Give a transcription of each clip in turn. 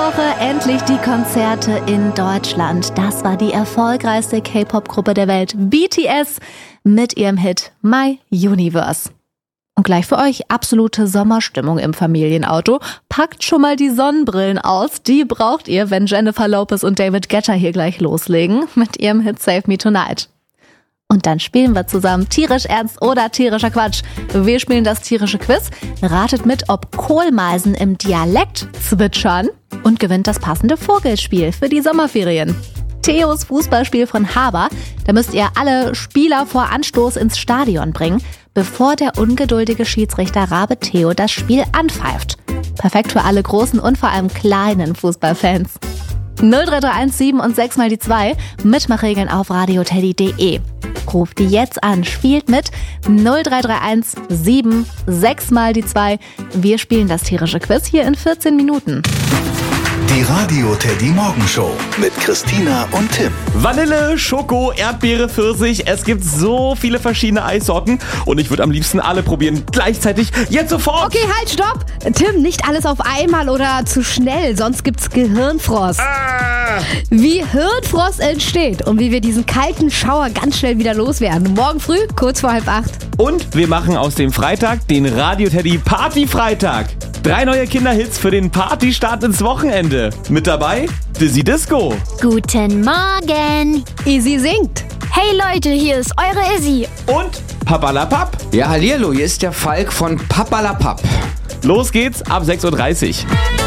Woche endlich die Konzerte in Deutschland. Das war die erfolgreichste K-Pop-Gruppe der Welt, BTS, mit ihrem Hit My Universe. Und gleich für euch absolute Sommerstimmung im Familienauto. Packt schon mal die Sonnenbrillen aus. Die braucht ihr, wenn Jennifer Lopez und David Guetta hier gleich loslegen mit ihrem Hit Save Me Tonight. Und dann spielen wir zusammen tierisch ernst oder tierischer Quatsch. Wir spielen das tierische Quiz, ratet mit, ob Kohlmeisen im Dialekt zwitschern und gewinnt das passende Vogelspiel für die Sommerferien. Theos Fußballspiel von Haber, da müsst ihr alle Spieler vor Anstoß ins Stadion bringen, bevor der ungeduldige Schiedsrichter Rabe Theo das Spiel anpfeift. Perfekt für alle großen und vor allem kleinen Fußballfans. 0331 7 und 6 mal die 2, Mitmachregeln auf radioteddy.de. Ruft die jetzt an, spielt mit 0331 7 6 mal die 2. Wir spielen das tierische Quiz hier in 14 Minuten. Die Radio-Teddy Morgenshow mit Christina und Tim. Vanille, Schoko, Erdbeere, Pfirsich. Es gibt so viele verschiedene Eissorten und ich würde am liebsten alle probieren. Gleichzeitig, jetzt sofort. Okay, halt, stopp. Tim, nicht alles auf einmal oder zu schnell, sonst gibt's Gehirnfrost. Wie Hirnfrost entsteht und wie wir diesen kalten Schauer ganz schnell wieder loswerden. Morgen früh, kurz vor 7:30. Und wir machen aus dem Freitag den Radio-Teddy Party-Freitag. 3 neue Kinderhits für den Partystart ins Wochenende. Mit dabei Dizzy Disco. Guten Morgen. Izzy singt. Hey Leute, hier ist eure Izzy. Und Papalapap. Ja, hallihallo, hier ist der Falk von Papalapap. Los geht's ab 6:30 Uhr.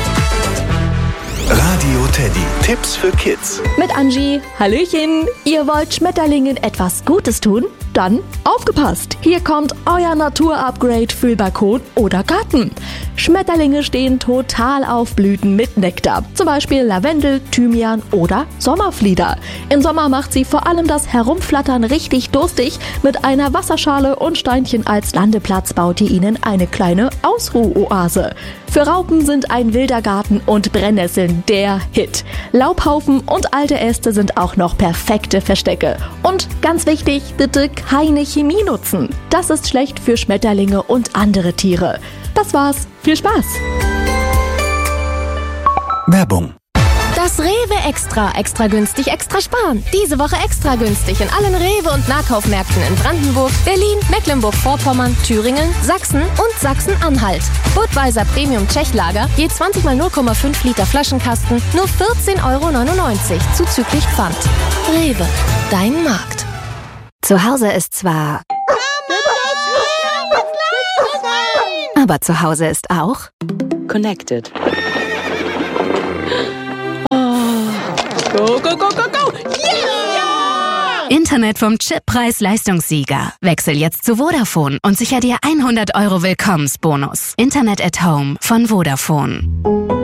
Radio Teddy. Tipps für Kids. Mit Angie. Hallöchen. Ihr wollt Schmetterlingen etwas Gutes tun? Dann aufgepasst! Hier kommt euer Natur-Upgrade für Balkon oder Garten. Schmetterlinge stehen total auf Blüten mit Nektar. Zum Beispiel Lavendel, Thymian oder Sommerflieder. Im Sommer macht sie vor allem das Herumflattern richtig durstig. Mit einer Wasserschale und Steinchen als Landeplatz baut ihr ihnen eine kleine Ausruhoase. Für Raupen sind ein wilder Garten und Brennnesseln der Hit. Laubhaufen und alte Äste sind auch noch perfekte Verstecke. Und ganz wichtig, bitte keine Chemie nutzen. Das ist schlecht für Schmetterlinge und andere Tiere. Das war's. Viel Spaß! Werbung. Das Rewe Extra günstig, extra sparen. Diese Woche extra günstig in allen Rewe- und Nahkaufmärkten in Brandenburg, Berlin, Mecklenburg-Vorpommern, Thüringen, Sachsen und Sachsen-Anhalt. Budweiser Premium Tschechlager, je 20 mal 0,5 Liter Flaschenkasten, nur 14,99 € zuzüglich Pfand. Rewe, dein Markt. Zu Hause ist zwar... Aber zu Hause ist auch... Connected. Go, go, go, go, go! Yeah! Internet vom Chip Preis-Leistungssieger. Wechsel jetzt zu Vodafone und sicher dir 100 € Willkommensbonus. Internet at Home von Vodafone.